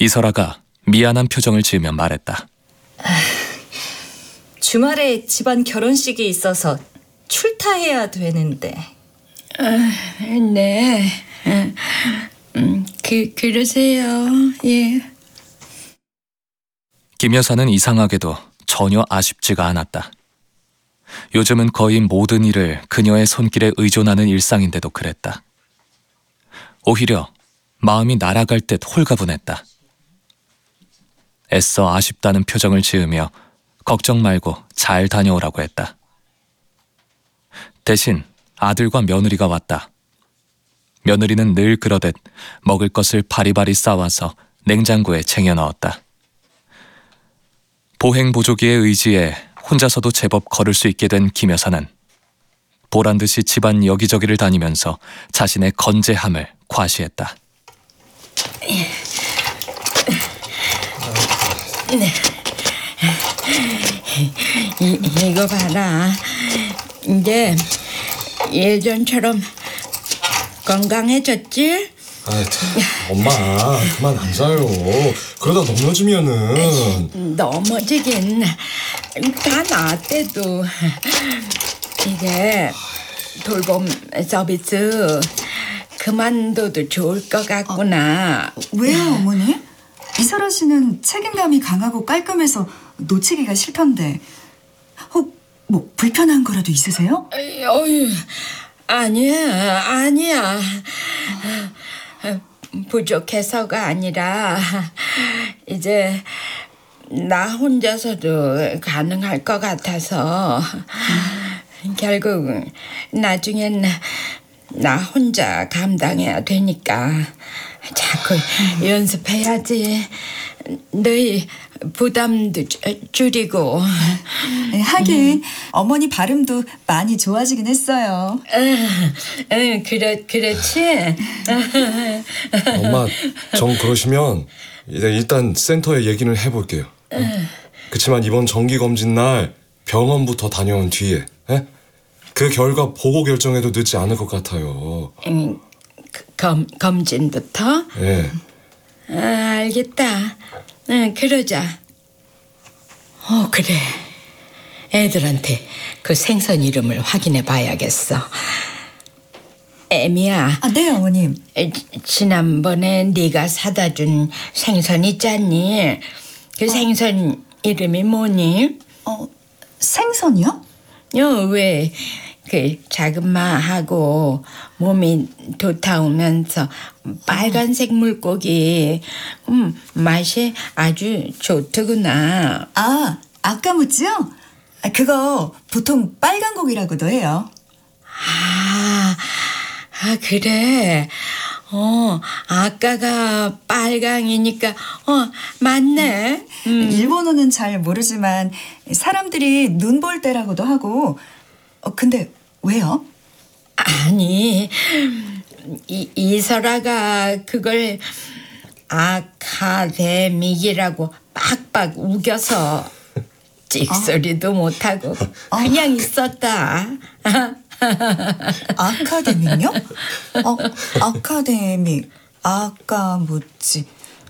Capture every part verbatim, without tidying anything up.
이설아가 미안한 표정을 지으며 말했다. 주말에 집안 결혼식이 있어서 출타해야 되는데. 아, 네. 음, 그, 그러세요. 예. 김 여사는 이상하게도 전혀 아쉽지가 않았다. 요즘은 거의 모든 일을 그녀의 손길에 의존하는 일상인데도 그랬다. 오히려 마음이 날아갈 듯 홀가분했다. 애써 아쉽다는 표정을 지으며 걱정 말고 잘 다녀오라고 했다. 대신 아들과 며느리가 왔다. 며느리는 늘 그러듯 먹을 것을 바리바리 싸와서 냉장고에 쟁여 넣었다. 보행보조기의 의지에 혼자서도 제법 걸을 수 있게 된 김 여사는 보란듯이 집안 여기저기를 다니면서 자신의 건재함을 과시했다. 네. 이, 이거 봐라. 이제 예전처럼 건강해졌지? 아, 엄마 그만 앉아요. 그러다 넘어지면은. 넘어지긴 다 나았대도. 이제 돌봄 서비스 그만둬도 좋을 것 같구나. 어, 왜요, 어머니? 이설아 씨는 책임감이 강하고 깔끔해서 놓치기가 싫던데 혹 뭐 불편한 거라도 있으세요? 어휴, 아니야, 아니야. 부족해서가 아니라 이제 나 혼자서도 가능할 것 같아서 결국 나중엔 나 혼자 감당해야 되니까 자꾸 연습해야지. 너희 부담도 줄이고. 하긴 음. 어머니 발음도 많이 좋아지긴 했어요. 응, 그렇, 그렇지. 엄마, 정 그러시면 일단 센터에 얘기는 해볼게요. 응? 그치만 이번 정기검진 날 병원부터 다녀온 뒤에 에? 그 결과 보고 결정해도 늦지 않을 것 같아요. 음, 검, 검진부터? 네. 아, 알겠다. 응, 그러자. 어, 그래. 애들한테 그 생선 이름을 확인해 봐야겠어. 애미야. 아, 네, 어머님. 에, 지난번에 네가 사다 준 생선 있잖니. 그 어. 생선 이름이 뭐니? 어, 생선이요? 어, 왜? 그 자그마하고 몸이 돋아오면서 빨간색 물고기 음, 맛이 아주 좋더구나. 아, 아까무치요? 그거 보통 빨간 고기라고도 해요. 아, 아 그래. 어, 아까가 빨강이니까 어, 맞네. 음. 일본어는 잘 모르지만 사람들이 눈 볼 때라고도 하고. 어, 근데 왜요? 아니, 이, 이설아가 그걸 아카데믹이라고 빡빡 우겨서 찍소리도 아. 못하고 그냥 아. 있었다. 아카데믹요? 어, 아카데믹, 아까무치.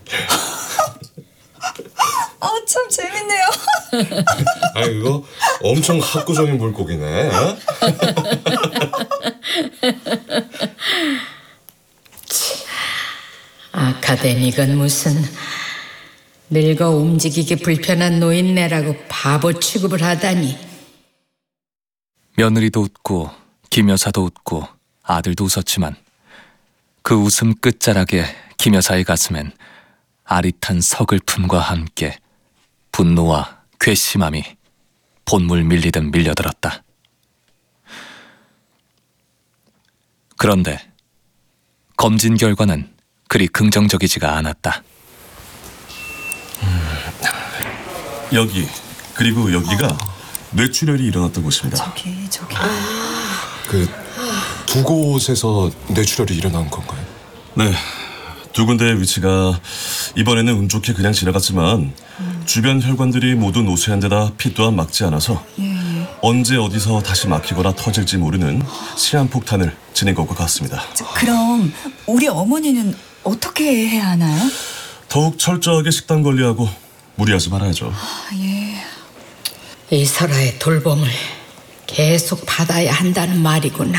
아, 참 재밌네요. 아, 이거 엄청 학구적인 물고기네. 어? 아카데믹은 무슨 늙어 움직이기 불편한 노인네라고 바보 취급을 하다니. 며느리도 웃고 김 여사도 웃고 아들도 웃었지만 그 웃음 끝자락에 김 여사의 가슴엔 아릿한 서글픔과 함께 분노와 괘씸함이 본물 밀리듯 밀려들었다. 그런데 검진 결과는 그리 긍정적이지가 않았다. 음, 여기 그리고 여기가 어. 뇌출혈이 일어났던 곳입니다. 저기 저기. 그 두 곳에서 뇌출혈이 일어난 건가요? 네. 두 군데의 위치가 이번에는 운 좋게 그냥 지나갔지만 음. 주변 혈관들이 모두 노쇠한 데다 피 또한 막지 않아서 예, 예. 언제 어디서 다시 막히거나 터질지 모르는 시한폭탄을 지닌 것과 같습니다. 저, 그럼 우리 어머니는 어떻게 해야 하나요? 더욱 철저하게 식단 관리하고 무리하지 말아야죠. 이설아의 돌봄을 계속 받아야 한다는 말이구나.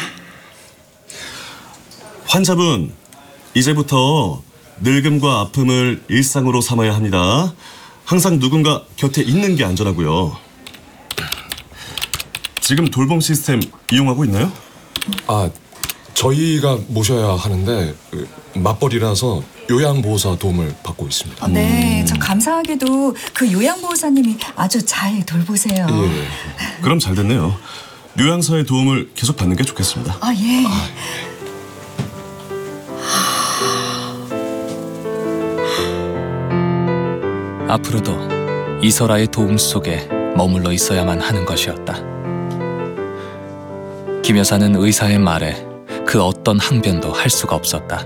환자분, 이제부터 늙음과 아픔을 일상으로 삼아야 합니다. 항상 누군가 곁에 있는 게 안전하고요. 지금 돌봄 시스템 이용하고 있나요? 아, 저희가 모셔야 하는데 그, 맞벌이라서 요양보호사 도움을 받고 있습니다. 아, 네, 저 감사하게도 그 요양보호사님이 아주 잘 돌보세요. 예. 그럼 잘 됐네요. 요양사의 도움을 계속 받는 게 좋겠습니다. 아, 예. 앞으로도 이설아의 도움 속에 머물러 있어야만 하는 것이었다. 김 여사는 의사의 말에 그 어떤 항변도 할 수가 없었다.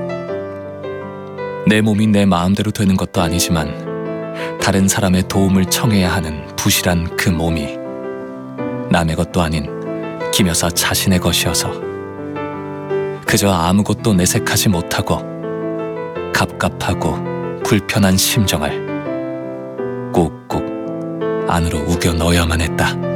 내 몸이 내 마음대로 되는 것도 아니지만 다른 사람의 도움을 청해야 하는 부실한 그 몸이 남의 것도 아닌 김 여사 자신의 것이어서 그저 아무것도 내색하지 못하고 갑갑하고 불편한 심정을 꾹꾹 안으로 우겨 넣어야만 했다.